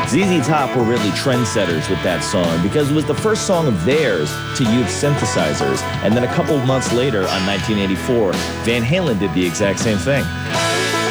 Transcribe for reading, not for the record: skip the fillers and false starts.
ZZ Top were really trendsetters with that song because it was the first song of theirs to use synthesizers. And then a couple of months later, on 1984, Van Halen did the exact same thing.